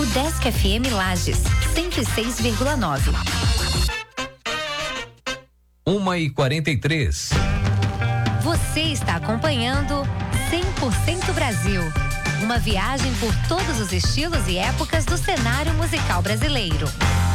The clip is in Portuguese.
Udesc FM Lages, 106,9. 1h43. Você está acompanhando 100% Brasil. Uma viagem por todos os estilos e épocas do cenário musical brasileiro.